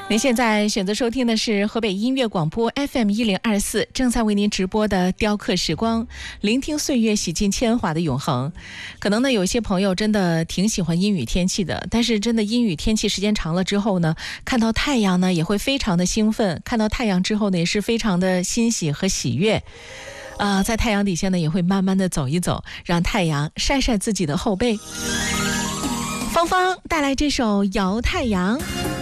您现在选择收听的是河北音乐广播 FM1024，正在为您直播的雕刻时光，聆听岁月洗尽铅华的永恒。可能呢，有些朋友真的挺喜欢阴雨天气的，但是真的阴雨天气时间长了之后呢，看到太阳呢也会非常的兴奋，看到太阳之后呢也是非常的欣喜和喜悦。在太阳底下呢也会慢慢的走一走，让太阳晒晒自己的后背。芳芳带来这首《摇太阳》。